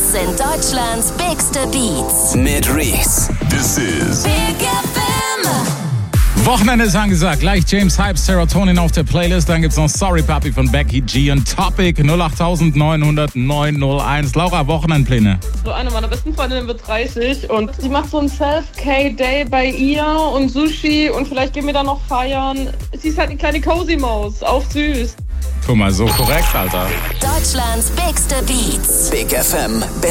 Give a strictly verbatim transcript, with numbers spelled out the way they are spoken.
Das sind Deutschlands bigste Beats. Mit Reese. This is Big F M. Wochenende ist angesagt. Gleich James Hype, Serotonin auf der Playlist. Dann gibt's noch Sorry Papi von Becky G und Topic null acht neun null null neun null eins. Laura, Wochenendpläne. So eine meiner besten Freundinnen wird dreißig und sie macht so einen Self-Care-Day bei ihr und Sushi und vielleicht gehen wir da noch feiern. Sie ist halt eine kleine Cozy Maus, auf süß. Guck mal, so korrekt, Alter. Deutschlands bigste Beats. Big F M.